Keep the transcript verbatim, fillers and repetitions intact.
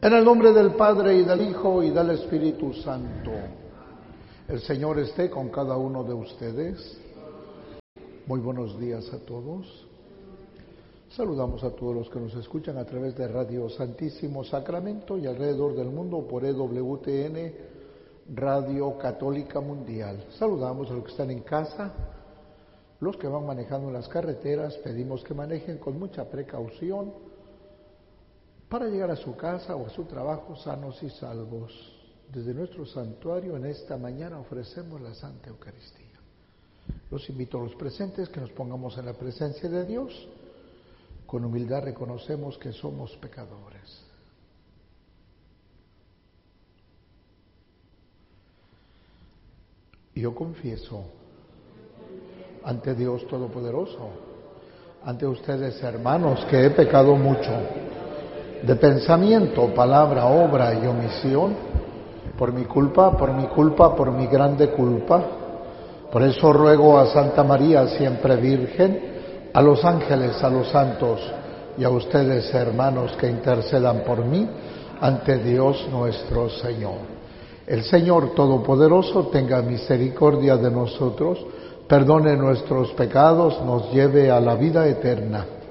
En el nombre del Padre, y del Hijo, y del Espíritu Santo. El Señor esté con cada uno de ustedes. Muy buenos días a todos. Saludamos a todos los que nos escuchan a través de Radio Santísimo Sacramento y alrededor del mundo por E W T N, Radio Católica Mundial. Saludamos a los que están en casa, los que van manejando en las carreteras. Pedimos que manejen con mucha precaución para llegar a su casa o a su trabajo sanos y salvos. Desde nuestro santuario en esta mañana ofrecemos la Santa Eucaristía. Los invito a los presentes que nos pongamos en la presencia de Dios. Con humildad reconocemos que somos pecadores. Yo confieso ante Dios Todopoderoso, ante ustedes, hermanos, que he pecado mucho, de pensamiento, palabra, obra y omisión, por mi culpa, por mi culpa, por mi grande culpa. Por eso ruego a Santa María, siempre Virgen, a los ángeles, a los santos y a ustedes, hermanos, que intercedan por mí ante Dios nuestro Señor. El Señor Todopoderoso tenga misericordia de nosotros, perdone nuestros pecados, nos lleve a la vida eterna.